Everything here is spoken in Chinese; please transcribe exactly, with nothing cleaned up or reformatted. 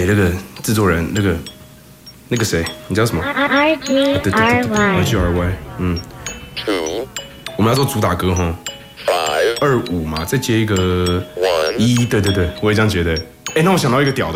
那个制作人，那个那个谁，你叫什么 ？R G R Y。R G R Y， 嗯。我们要做主打歌哈。二五嘛，再接一个一，对对对，我也这样觉得。哎，那我想到一个屌的。